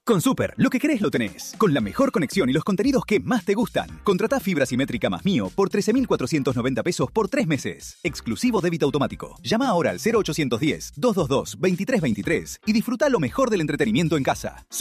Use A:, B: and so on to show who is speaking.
A: Con Super, lo que querés lo tenés. Con la mejor conexión y los contenidos que más te gustan. Contratá fibra simétrica más Mío por 13.490 pesos por 3 meses. Exclusivo débito automático. Llama ahora al 0810-222-2323 y disfruta lo mejor del entretenimiento en casa.